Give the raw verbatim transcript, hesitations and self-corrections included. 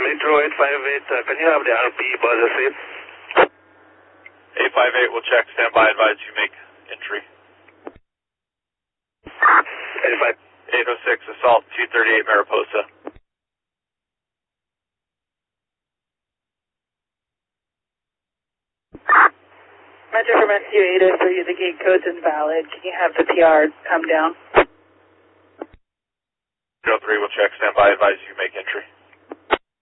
Metro eight five eight, uh, can you have the R P buzz assist? eight five eight will check, stand by, advise you make entry. eight oh six, assault two thirty-eight Mariposa. Metro from S U eight oh three, the gate code's invalid. Can you have the P R come down? eight oh three will check, stand by, advise you make entry.